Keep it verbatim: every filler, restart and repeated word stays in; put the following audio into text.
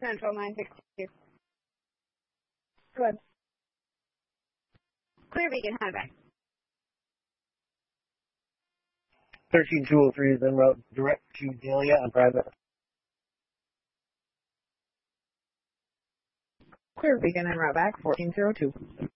Central nine sixty-two. Good. Clear Beacon, Halifax. thirteen two oh three is en route direct to Dahlia on private. Clear Beacon, en route back, fourteen zero two.